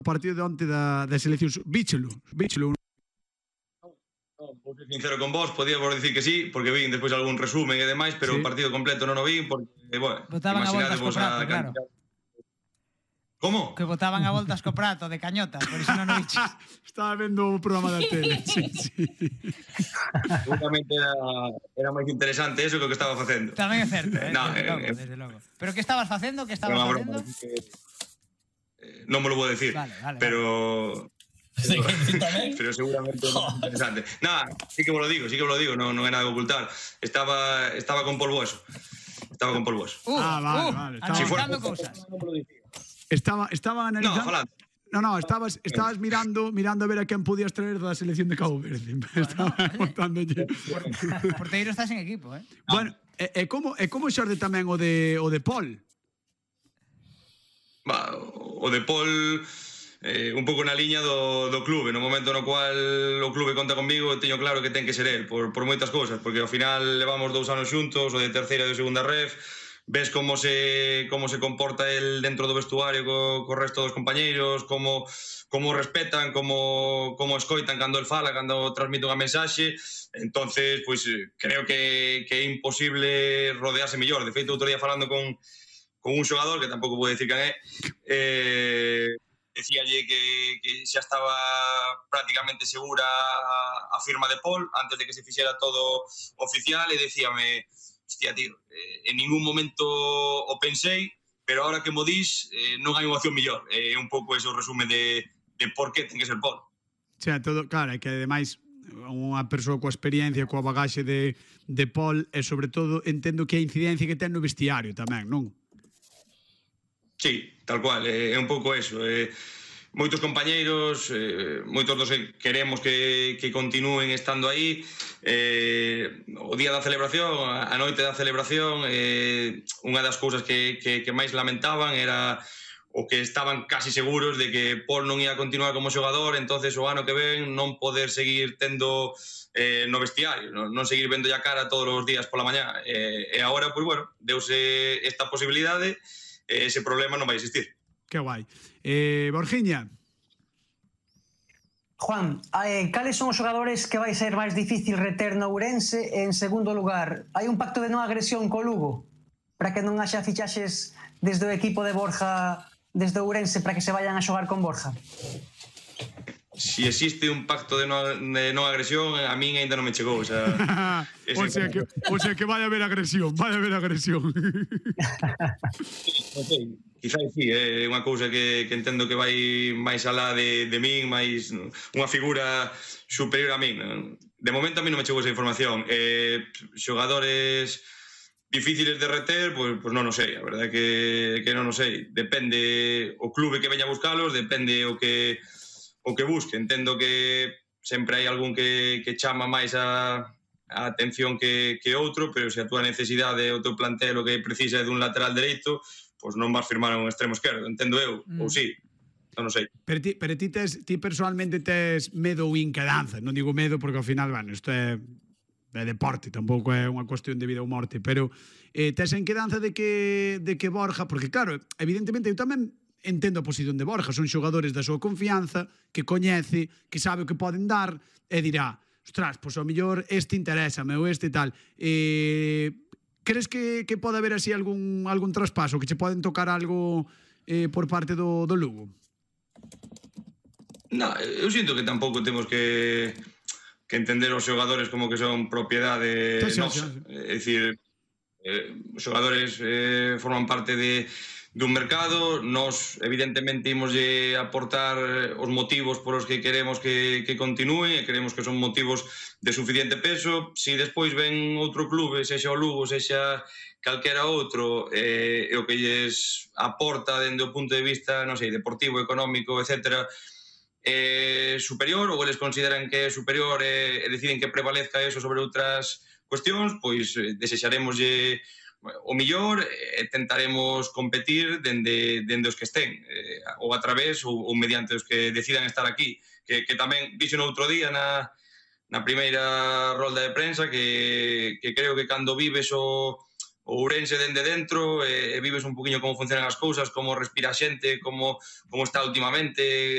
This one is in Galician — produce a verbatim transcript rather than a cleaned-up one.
partido de onte da, da selección. Víchelo, víchelo. Vou ser sincero con vos, podía vos dicir que sí, porque vin despois algún resumen e demais, pero sí. o partido completo non o vin, porque, bueno, botaban a voltas co prato, claro. Como? Que botaban a voltas co prato de cañota, por iso non o viches. Estaba vendo o programa da tele, sí, sí. Seguramente era, era máis interesante eso que o que estaba facendo. Tamén é certo, eh? No, desde, eh, logo, eh, desde logo. Pero que estabas facendo? Que estabas facendo? Que, eh, non me lo vou decir, vale, vale, pero... Sí, sí, tamén. Pero seguramente é máis interesante. Nada, sí que vos lo digo, sí que vos lo digo, non, non é nada que ocultar. Estaba, estaba con polvo eso. Estaba con polvo eso. Uh, ah, vale, uh, vale. Analizando si fuera, cousas. Estaba, estaba analizando... No, falando. No, no, estabas, estabas mirando mirando a ver a quen podías traer da selección de Cabo Verde. Estaba contándolle. Porteiro estás en equipo, eh? Bueno, e, e como e como xorde tamén o de o de Paul? Va, o de Paul eh, un pouco na liña do, do clube, no momento no cual o clube conta conmigo, teño claro que ten que ser el, por, por moitas cousas, porque ao final levamos dous anos xuntos, o de terceira e de segunda ref, ves como se como se comporta el dentro do vestuario co, co resto dos compañeiros, como como respetan, como como escoitan cando el fala, cando transmite unha mensaxe. Entonces, pois pues, creo que que é imposible rodearse mellor. De feito, outro día falando con con un xogador que tampouco vou decir quen é, eh decíalle que, que xa estaba prácticamente segura a, a firma de Paul antes de que se fixera todo oficial, e decíame: hostia, tío, eh, en ningún momento o pensei, pero ahora que mo dís, eh, non hai unha opción mellor. É eh, un pouco ese o resume de, de por que ten que ser Paul. O sea, todo, claro, é que ademais unha persoa coa experiencia, coa bagaxe de, de Paul, e sobre todo entendo que a incidencia que ten no vestiario tamén, non? Sí, tal cual, é, é un pouco eso. Eh, moitos compañeiros, eh, moitos dos que queremos que, que continúen estando aí. Eh, o día da celebración, a noite da celebración, eh, unha das cousas que, que, que máis lamentaban era o que estaban casi seguros de que Paul non ia continuar como xogador, entonces o ano que ven non poder seguir tendo eh, no vestiario, non, non seguir vendo a cara todos os días pola mañá. Eh, e agora, pois bueno, deuse esta posibilidade, ese problema non vai existir. Que guai. Eh, Borgiña. Juan, eh, cales son os xogadores que vai ser máis difícil reter no Ourense? En segundo lugar, hai un pacto de non agresión co Lugo para que non haxa fichaxes desde o equipo de Borja, desde o Ourense, para que se vayan a xogar con Borja? Si existe un pacto de non, de non agresión, a min ainda non me chegou. O sea, o, sea que, o sea que vai haber agresión, vai haber agresión. Non sei, quizás sí, é unha cousa que, que entendo que vai máis alá de, de min, máis unha figura superior a min. De momento a mí non me chegou esa información. Eh, xogadores difíciles de reter, pois, pois non o sei, a verdade é que, que non o sei. Depende o clube que veña a buscalos, depende o que o que busque. Entendo que sempre hai algún que, que chama máis a, a atención que, que outro, pero se a túa necesidade o teu plantel o que precisa é dun lateral dereito, pois non vas firmar un extremo esquerdo, entendo eu, mm. ou sí, non o sei. Pero ti, pero ti, tes, ti personalmente tes medo ou inquedanza, non digo medo porque ao final, bueno, isto é, é deporte, tampouco é unha cuestión de vida ou morte, pero eh, tes a inquedanza de que, de que Borja, porque claro, evidentemente eu tamén entendo a posición de Borja, son xogadores da súa confianza, que coñece, que sabe o que poden dar, e dirá, ostras, pois ao mellor este interésame, ou este tal. Eh, crees que, que pode haber así algún, algún traspaso, que che poden tocar algo eh, por parte do, do Lugo? No, eu sinto que tampouco temos que, que entender os xogadores como que son propiedade nosa. É dicir, eh, os xogadores eh, forman parte de dun mercado, nós evidentemente imos aportar os motivos por os que queremos que, que continúen e queremos que son motivos de suficiente peso. Si despois ven outro clube, sexa o Lugo, sexa calquera outro, eh, e o que lles aporta dende o punto de vista, non sei, deportivo, económico, etcétera, eh, superior, ou eles consideran que é superior e, e deciden que prevalezca eso sobre outras cuestións, pois eh, desexaremoslle o millor e tentaremos competir dende, dende os que estén, eh, ou a través ou, ou mediante os que decidan estar aquí, que, que tamén dixo no outro día na, na primeira rolda de prensa que, que creo que cando vives o, o Ourense dende dentro e, e vives un poquinho como funcionan as cousas, como respira a xente, como, como está últimamente,